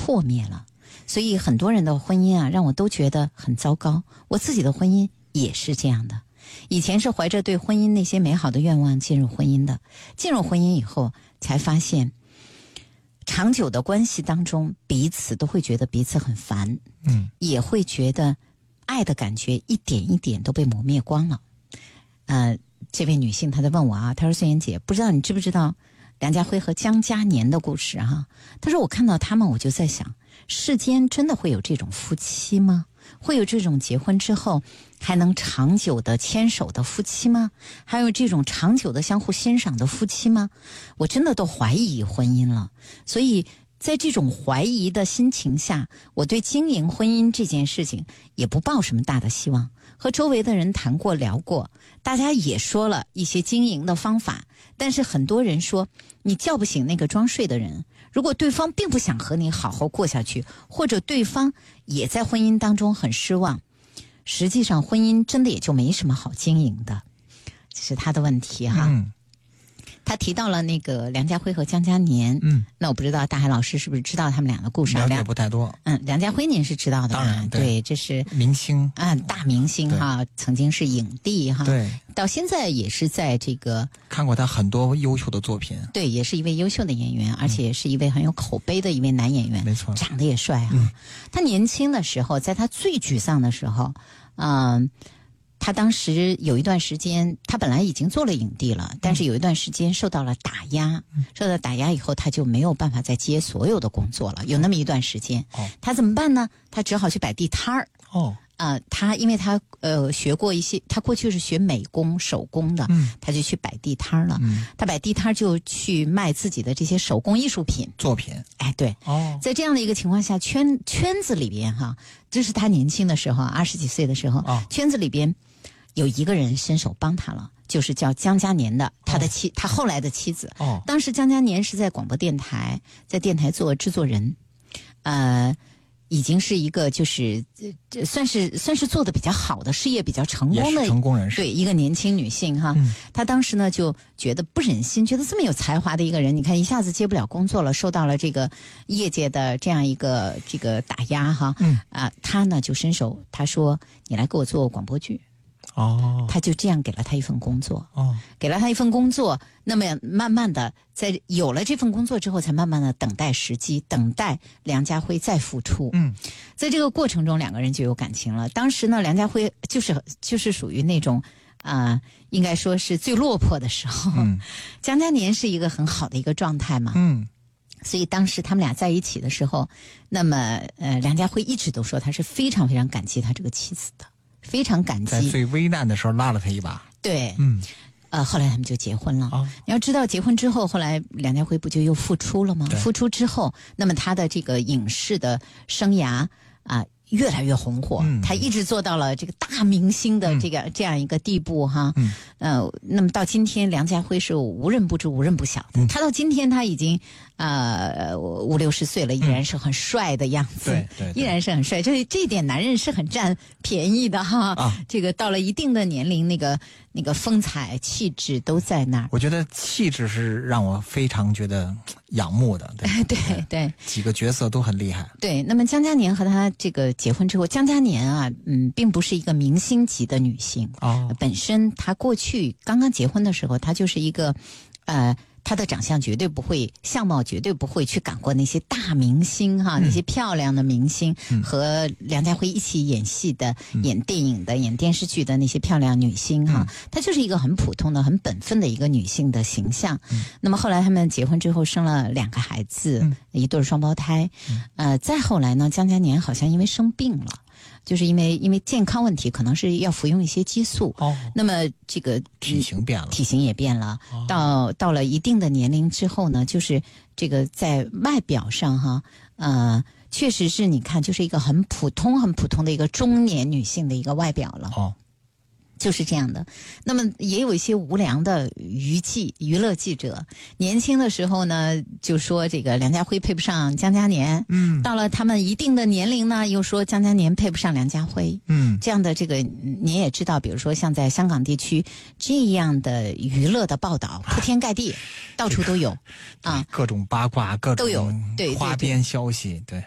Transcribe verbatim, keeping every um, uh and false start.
破灭了。所以很多人的婚姻啊，让我都觉得很糟糕。我自己的婚姻也是这样的，以前是怀着对婚姻那些美好的愿望进入婚姻的，进入婚姻以后才发现，长久的关系当中，彼此都会觉得彼此很烦， 嗯， 也会觉得爱的感觉一点一点都被磨灭光了。呃，这位女性她在问我啊，她说：“孙妍姐，不知道你知不知道梁家辉和江嘉年的故事哈、啊？”她说：“我看到他们，我就在想，世间真的会有这种夫妻吗？会有这种结婚之后还能长久的牵手的夫妻吗？还有这种长久的相互欣赏的夫妻吗？我真的都怀疑婚姻了。所以在这种怀疑的心情下，我对经营婚姻这件事情也不抱什么大的希望。和周围的人谈过聊过，大家也说了一些经营的方法，但是很多人说你叫不醒那个装睡的人。如果对方并不想和你好好过下去，或者对方也在婚姻当中很失望，实际上婚姻真的也就没什么好经营的。这是他的问题哈。 嗯， 他提到了那个梁家辉和江嘉年， 嗯， 那我不知道大海老师是不是知道他们俩的故事啊？ 了解不太多。 嗯，梁家辉您是知道的吧？ 当然对对，这是明星啊，大明星哈，曾经是影帝哈， 对， 到现在也是在这个看过他很多优秀的作品， 对，也是一位优秀的演员，而且也是一位很有口碑的一位男演员， 没错， 长得也帅哈、 嗯。 他年轻的时候，在他最沮丧的时候，嗯、呃。他当时有一段时间，他本来已经做了影帝了，但是有一段时间受到了打压，嗯、受到打压以后，他就没有办法再接所有的工作了。有那么一段时间， 哦、 他怎么办呢？他只好去摆地摊儿。 哦， 啊、呃，他因为他呃学过一些，他过去是学美工手工的， 嗯， 他就去摆地摊了。 嗯， 他摆地摊就去卖自己的这些手工艺术品作品。 哎，对， 哦， 在这样的一个情况下，圈圈子里边哈，这是他年轻的时候，二十几岁的时候， 哦、 圈子里边。有一个人伸手帮他了，就是叫江嘉年的，他的妻，哦、他后来的妻子。 哦， 当时江嘉年是在广播电台，在电台做制作人，呃，已经是一个就是呃算是算是做的比较好的事业比较成功的成功人士， 对一个年轻女性哈。 嗯、 她当时呢就觉得不忍心，觉得这么有才华的一个人，你看一下子接不了工作了，受到了这个业界的这样一个这个打压哈。 嗯啊，她呢就伸手，她说：“你来给我做广播剧。” 哦， 他就这样给了他一份工作， 哦， 给了他一份工作。那么慢慢的，在有了这份工作之后，才慢慢的等待时机，等待梁家辉再复出。 嗯， 在这个过程中，两个人就有感情了。当时呢，梁家辉就是就是属于那种啊、呃，应该说是最落魄的时候。 嗯， 江嘉年是一个很好的一个状态嘛。 嗯， 所以当时他们俩在一起的时候，那么呃，梁家辉一直都说他是非常非常感激他这个妻子的。非常感激， 在最危难的时候拉了他一把。 对， 嗯， 呃，后来他们就结婚了。 哦、 你要知道，结婚之后，后来梁家辉不就又复出了吗？复出之后，那么他的这个影视的生涯啊、呃，越来越红火、嗯，他一直做到了这个大明星的这个、嗯、这样一个地步哈。 嗯， 呃，那么到今天，梁家辉是无人不知、无人不晓的。嗯、他到今天，他已经呃五六十岁了，依然是很帅的样子， 嗯、对, 对, 对， 依然是很帅。这这一点，男人是很占便宜的哈。 啊， 这个到了一定的年龄，那个那个风采、气质都在那儿。 我觉得气质是让我非常觉得仰慕的。对对 对, 对， 几个角色都很厉害。 对，那么江嘉年和他这个结婚之后，江嘉年啊，嗯，并不是一个明星级的女性。 哦， 本身她过去刚刚结婚的时候，她就是一个，呃。她的长相绝对不会，相貌绝对不会去赶过那些大明星哈，嗯、那些漂亮的明星、嗯、和梁家辉一起演戏的、嗯、演电影的、演电视剧的那些漂亮女星哈。嗯、她就是一个很普通的、很本分的一个女性的形象。嗯、那么后来他们结婚之后生了两个孩子，嗯、一对双胞胎。嗯、呃，再后来呢，江嘉年好像因为生病了。就是因为因为健康问题，可能是要服用一些激素。 哦， 那么这个体型变了， 体型也变了。 哦、 到到了一定的年龄之后呢，就是这个在外表上哈，呃，确实是你看，就是一个很普通、很普通的一个中年女性的一个外表了。 哦。 就是这样的。那么也有一些无良的娱记娱乐记者，年轻的时候呢就说这个梁家辉配不上江嘉年， 嗯， 到了他们一定的年龄呢又说江嘉年配不上梁家辉， 嗯， 这样的这个你也知道，比如说像在香港地区这样的娱乐的报道铺天盖地，到处都有啊， 各种八卦，各种都有，对， 花边消息，对。